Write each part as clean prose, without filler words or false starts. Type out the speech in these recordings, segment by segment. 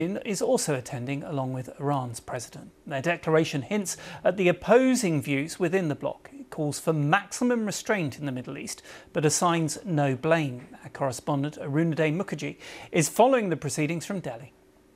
is also attending along with Iran's president. Their declaration hints at the opposing views within the bloc. It calls for maximum restraint in the Middle East, but assigns no blame. Our correspondent Arunadeh Mukherjee is following the proceedings from Delhi.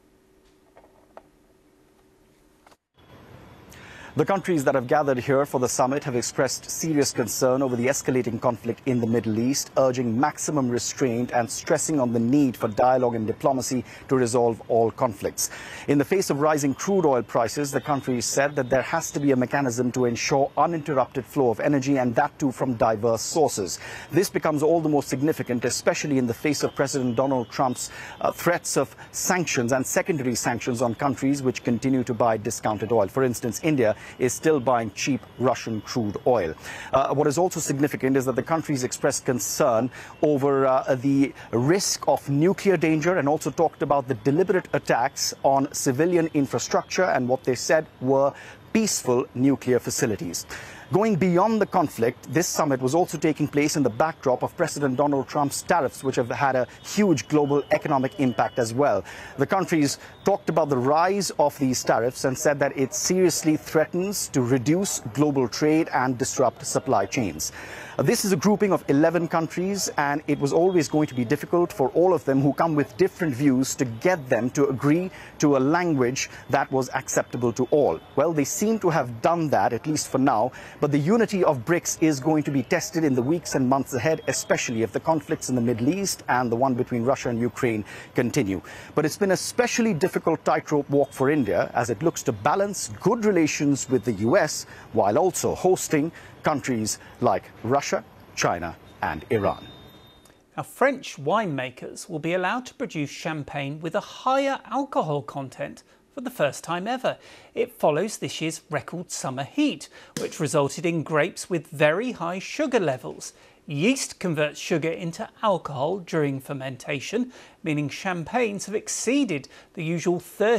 The countries that have gathered here for the summit have expressed serious concern over the escalating conflict in the Middle East, urging maximum restraint and stressing on the need for dialogue and diplomacy to resolve all conflicts. In the face of rising crude oil prices, the countries said that there has to be a mechanism to ensure uninterrupted flow of energy, and that too from diverse sources. This becomes all the more significant, especially in the face of President Donald Trump's threats of sanctions and secondary sanctions on countries which continue to buy discounted oil. For instance, India is still buying cheap Russian crude oil. What is also significant is that the countries expressed concern over the risk of nuclear danger, and also talked about the deliberate attacks on civilian infrastructure and what they said were peaceful nuclear facilities. Going beyond the conflict, this summit was also taking place in the backdrop of President Donald Trump's tariffs, which have had a huge global economic impact as well. The countries talked about the rise of these tariffs and said that it seriously threatens to reduce global trade and disrupt supply chains. This is a grouping of 11 countries, and it was always going to be difficult for all of them who come with different views to get them to agree to a language that was acceptable to all. Well, they seem to have done that, at least for now, but the unity of BRICS is going to be tested in the weeks and months ahead, especially if the conflicts in the Middle East and the one between Russia and Ukraine continue. But it's been a especially difficult tightrope walk for India as it looks to balance good relations with the US while also hosting countries like Russia, China and Iran. Now, French winemakers will be allowed to produce champagne with a higher alcohol content for the first time ever. It follows this year's record summer heat, which resulted in grapes with very high sugar levels. Yeast converts sugar into alcohol during fermentation, meaning champagnes have exceeded the usual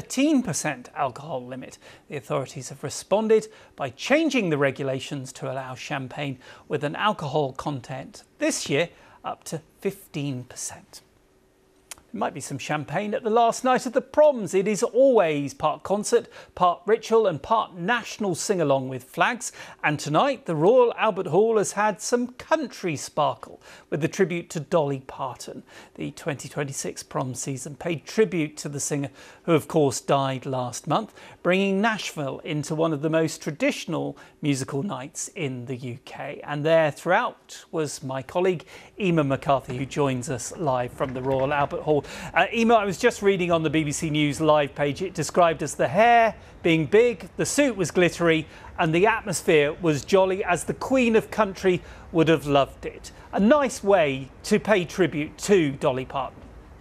13% alcohol limit. The authorities have responded by changing the regulations to allow champagne with an alcohol content this year up to 15%. There might be some champagne at the last night of the proms. It is always part concert, part ritual and part national sing-along with flags. And tonight, the Royal Albert Hall has had some country sparkle with the tribute to Dolly Parton. The 2026 prom season paid tribute to the singer, who of course died last month, bringing Nashville into one of the most traditional musical nights in the UK. And there throughout was my colleague Emma McCarthy, who joins us live from the Royal Albert Hall. Emma, I was just reading on the BBC News live page, it described as the hair being big, the suit was glittery and the atmosphere was jolly, as the Queen of Country would have loved it. A nice way to pay tribute to Dolly Parton.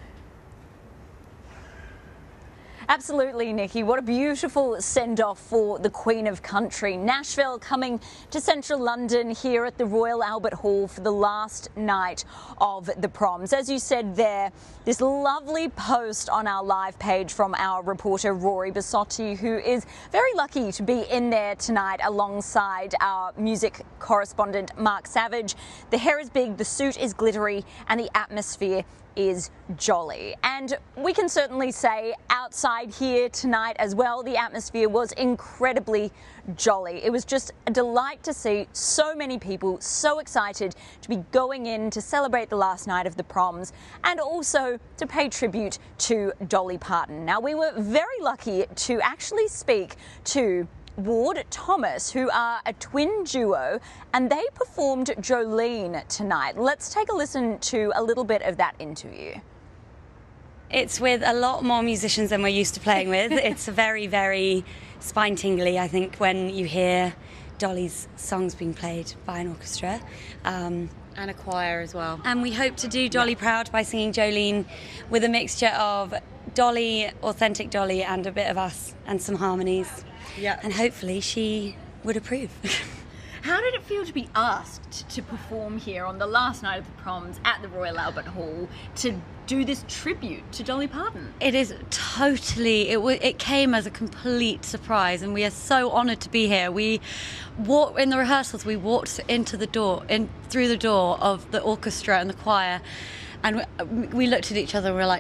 Absolutely, Nikki. What a beautiful send-off for the Queen of Country. Nashville coming to central London here at the Royal Albert Hall for the last night of the proms. As you said there, this lovely post on our live page from our reporter Rory Bassotti, who is very lucky to be in there tonight alongside our music correspondent Mark Savage. The hair is big, the suit is glittery, and the atmosphere is jolly. And we can certainly say outside here tonight as well, the atmosphere was incredibly jolly. It was just a delight to see so many people so excited to be going in to celebrate the last night of the proms and also to pay tribute to Dolly Parton. Now, we were very lucky to actually speak to Ward Thomas, who are a twin duo, and they performed Jolene tonight. Let's take a listen to a little bit of that interview. It's with a lot more musicians than we're used to playing with. It's very, very spine-tingly, I think, when you hear Dolly's songs being played by an orchestra. And a choir as well. And we hope to do Dolly proud by singing Jolene with a mixture of Dolly, authentic Dolly, and a bit of us and some harmonies. Yeah. And hopefully she would approve. How did it feel to be asked to perform here on the last night of the proms at the Royal Albert Hall to do this tribute to Dolly Parton? It is totally, it came as a complete surprise, and we are so honoured to be here. We walked, in the rehearsals, we walked into the door, through the door of the orchestra and the choir, and we looked at each other and we were like,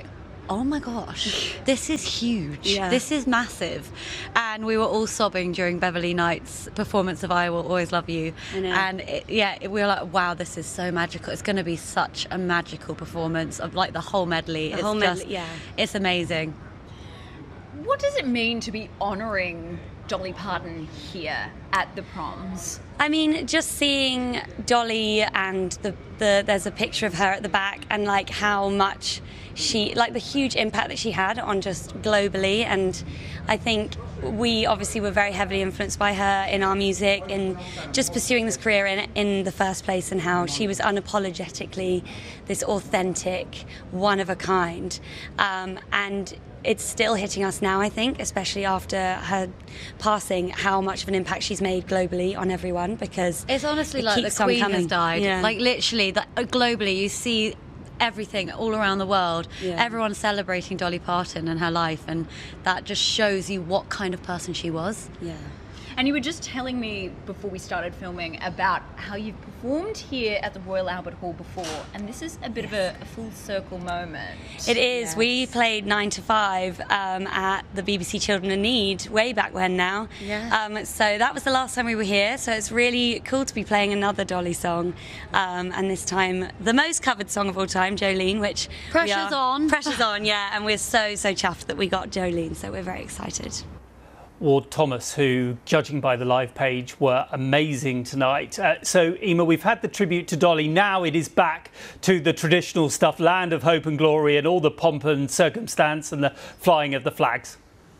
oh my gosh, this is huge. Yeah. This is massive. And we were all sobbing during Beverly Knight's performance of I Will Always Love You. I know. And we were like, wow, this is so magical. It's going to be such a magical performance of like the whole medley. It's amazing. What does it mean to be honouring Dolly Parton here at the Proms? I mean, just seeing Dolly and there's a picture of her at the back, and like how much the huge impact that she had on just globally. And I think we obviously were very heavily influenced by her in our music and just pursuing this career in the first place, and how she was unapologetically this authentic, one of a kind. And it's still hitting us now, I think, especially after her passing, how much of an impact she's made globally on everyone, because it's honestly it like keeps the Queen on coming. has died. Yeah. Like literally, globally, you see everything all around the world. Yeah. Everyone's celebrating Dolly Parton and her life, and that just shows you what kind of person she was. Yeah. And you were just telling me before we started filming about how you've performed here at the Royal Albert Hall before, and this is a bit of a full circle moment. It is. Yes. We played 9 to 5 at the BBC Children in Need way back when now. Yeah. So that was the last time we were here, so it's really cool to be playing another Dolly song, and this time the most covered song of all time, Jolene, which Pressure's on. Pressure's on, yeah, and we're so chuffed that we got Jolene, so we're very excited. Ward Thomas, who, judging by the live page, were amazing tonight. So, Emma, we've had the tribute to Dolly. Now it is back to the traditional stuff, Land of Hope and Glory, and all the pomp and circumstance and the flying of the flags.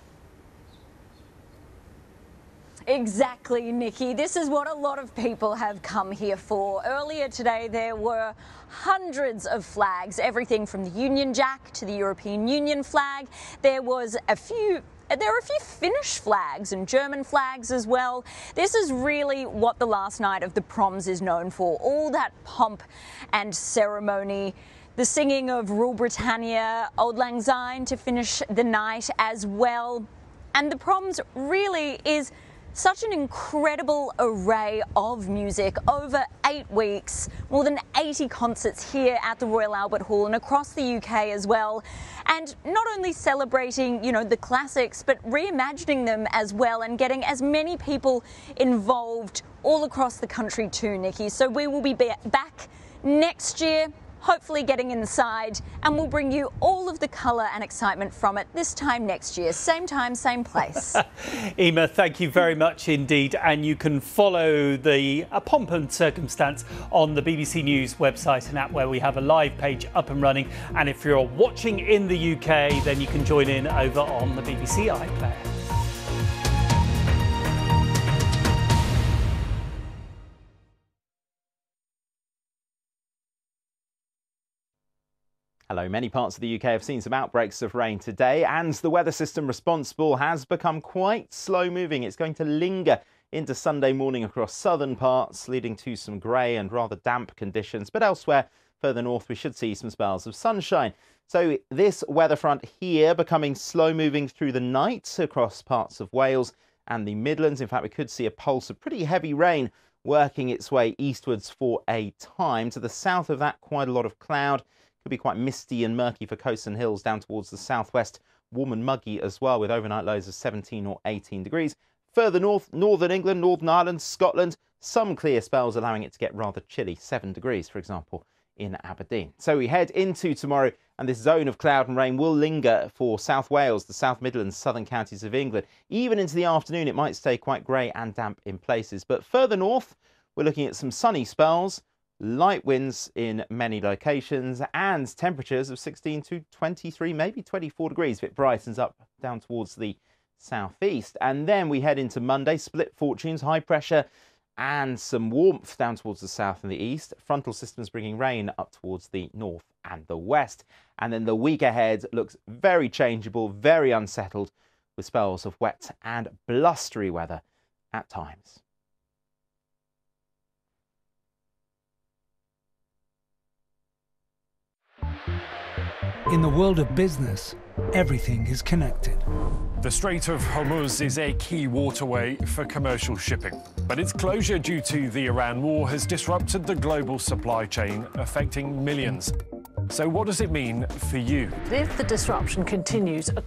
Exactly, Nikki. This is what a lot of people have come here for. Earlier today, there were hundreds of flags, everything from the Union Jack to the European Union flag. There are a few Finnish flags and German flags as well. This is really what the last night of the Proms is known for. All that pomp and ceremony. The singing of Rule Britannia, Auld Lang Syne to finish the night as well. And the Proms really is such an incredible array of music over 8 weeks, more than 80 concerts here at the Royal Albert Hall and across the UK as well. And not only celebrating, the classics, but reimagining them as well and getting as many people involved all across the country too, Nikki. So we will be back next year, hopefully getting inside, and we'll bring you all of the colour and excitement from it this time next year. Same time, same place. Emma, thank you very much indeed. And you can follow the pomp and circumstance on the BBC News website and app, where we have a live page up and running. And if you're watching in the UK, then you can join in over on the BBC iPlayer. Hello, many parts of the UK have seen some outbreaks of rain today, and the weather system responsible has become quite slow moving. It's going to linger into Sunday morning across southern parts, leading to some grey and rather damp conditions. But elsewhere, further north, we should see some spells of sunshine. So this weather front here becoming slow moving through the night across parts of Wales and the Midlands. In fact, we could see a pulse of pretty heavy rain working its way eastwards for a time. To the south of that, quite a lot of cloud. Could be quite misty and murky for coasts and hills down towards the southwest. Warm and muggy as well, with overnight lows of 17 or 18 degrees. Further north, northern England, Northern Ireland, Scotland, some clear spells allowing it to get rather chilly. 7 degrees, for example, in Aberdeen. So we head into tomorrow, and this zone of cloud and rain will linger for South Wales, the South Midlands, southern counties of England. Even into the afternoon, it might stay quite grey and damp in places. But further north, we're looking at some sunny spells, light winds in many locations, and temperatures of 16 to 23, maybe 24 degrees if it brightens up down towards the southeast. And then we head into Monday, split fortunes, high pressure and some warmth down towards the south and the east. Frontal systems bringing rain up towards the north and the west. And then the week ahead looks very changeable, very unsettled, with spells of wet and blustery weather at times. In the world of business, everything is connected. The Strait of Hormuz is a key waterway for commercial shipping, but its closure due to the Iran war has disrupted the global supply chain, affecting millions. So what does it mean for you? If the disruption continues